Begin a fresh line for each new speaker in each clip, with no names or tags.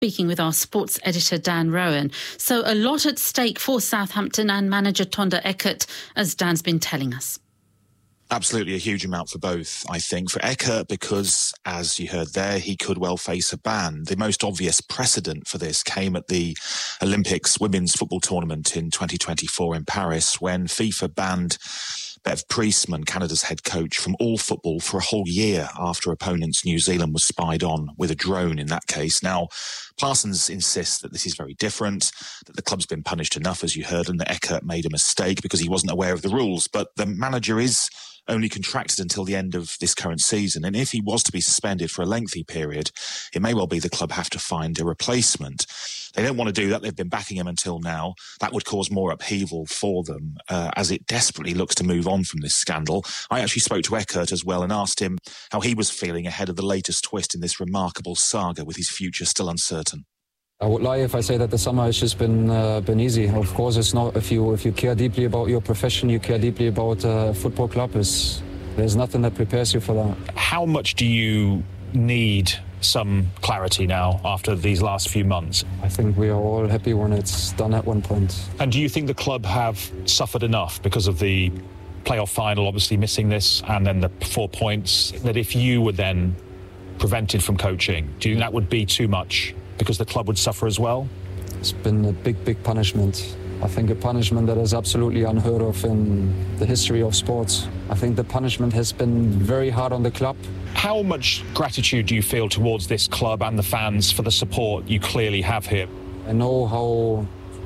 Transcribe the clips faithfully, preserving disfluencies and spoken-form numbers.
Speaking with our sports editor, Dan Rowan. So a lot at stake for Southampton and manager Thonda Eckert, as Dan's been telling us.
Absolutely a huge amount for both, I think. For Eckert, because, as you heard there, he could well face a ban. The most obvious precedent for this came at the Olympics women's football tournament in twenty twenty-four in Paris, when FIFA banned Bev Priestman, Canada's head coach, from all football for a whole year after opponents New Zealand was spied on with a drone in that case. Now, Parsons insists that this is very different, that the club's been punished enough, as you heard, and that Eckert made a mistake because he wasn't aware of the rules. But the manager is only contracted until the end of this current season. And if he was to be suspended for a lengthy period, it may well be the club have to find a replacement. They don't want to do that. They've been backing him until now. That would cause more upheaval for them uh, as it desperately looks to move on from this scandal. I actually spoke to Eckert as well and asked him how he was feeling ahead of the latest twist in this remarkable saga with his future still uncertain.
I would lie if I say that the summer has just been uh, been easy. Of course, it's not. If you if you care deeply about your profession, you care deeply about a football club. Is there's nothing that prepares you for that.
How much do you need some clarity now after these last few months?
I think we are all happy when it's done at one point.
And do you think the club have suffered enough because of the playoff final, obviously missing this, and then the four points, that if you were then prevented from coaching, do you think that would be too much? Because the club would suffer as well?
It's been a big, big punishment. I think a punishment that is absolutely unheard of in the history of sports. I think the punishment has been very hard on the club.
How much gratitude do you feel towards this club and the fans for the support you clearly have here?
I know how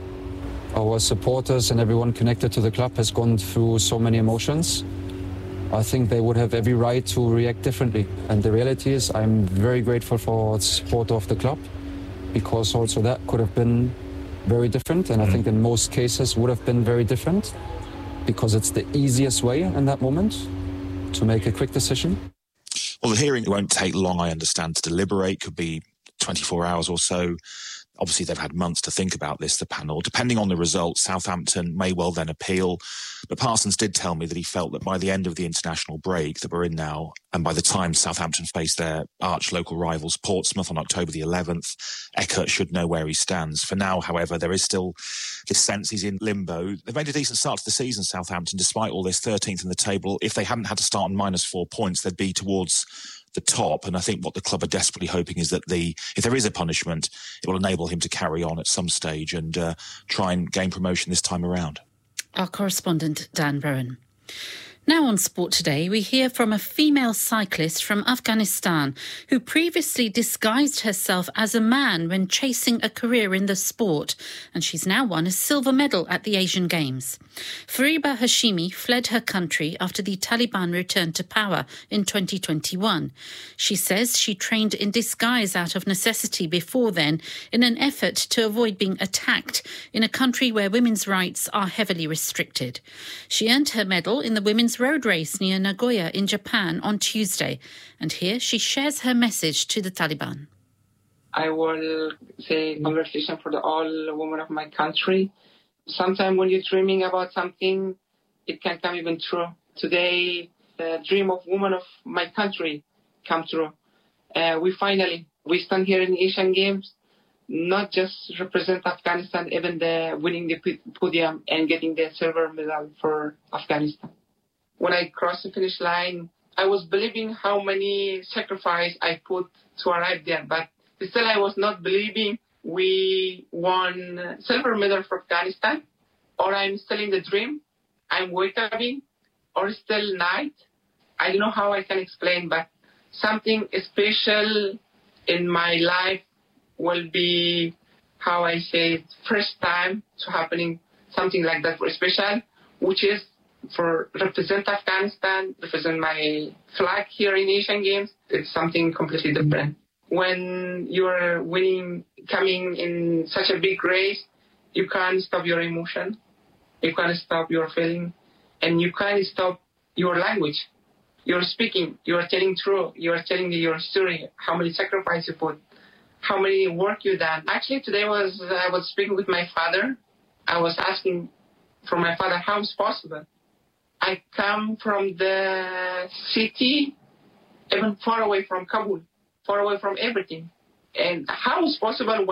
our supporters and everyone connected to the club has gone through so many emotions. I think they would have every right to react differently. And the reality is I'm very grateful for the support of the club, because also that could have been very different. And I think in most cases would have been very different, because it's the easiest way in that moment to make a quick decision.
Well, the hearing won't take long, I understand, to deliberate. Could be twenty-four hours or so. Obviously, they've had months to think about this, the panel. Depending on the results, Southampton may well then appeal. But Parsons did tell me that he felt that by the end of the international break that we're in now, and by the time Southampton face their arch local rivals Portsmouth on October the eleventh, Eckert should know where he stands. For now, however, there is still this sense he's in limbo. They've made a decent start to the season, Southampton, despite all this, thirteenth in the table. If they hadn't had to start on minus four points, they'd be towards the top. And I think what the club are desperately hoping is that the if there is a punishment, it will enable him to carry on at some stage and uh, try and gain promotion this time around.
Our correspondent, Dan Rowan. Now on Sport Today, we hear from a female cyclist from Afghanistan who previously disguised herself as a man when chasing a career in the sport, and she's now won a silver medal at the Asian Games. Fariba Hashimi fled her country after the Taliban returned to power in twenty twenty-one. She says she trained in disguise out of necessity before then in an effort to avoid being attacked in a country where women's rights are heavily restricted. She earned her medal in the women's road race near Nagoya in Japan on Tuesday, and here she shares her message to the Taliban.
I will say congratulations for the all women of my country. Sometimes when you're dreaming about something, it can come even true. Today, the dream of women of my country come true. Uh, we finally, we stand here in the Asian Games, not just represent Afghanistan, even the winning the podium and getting the silver medal for Afghanistan. When I crossed the finish line, I was believing how many sacrifice I put to arrive there, but still I was not believing we won silver medal for Afghanistan, or I'm still in the dream, I'm waking, or still night. I don't know how I can explain, but something special in my life will be, how I say, first time to happening something like that for special, which is for represent Afghanistan, represent my flag here in Asian Games. It's something completely different. When you're winning, coming in such a big race, you can't stop your emotion, you can't stop your feeling, and you can't stop your language. You're speaking, you're telling true, you're telling your story, how many sacrifices you put, how many work you done. Actually, today was I was speaking with my father. I was asking from my father how it's possible. I come from the city, even far away from Kabul, far away from everything. And how is possible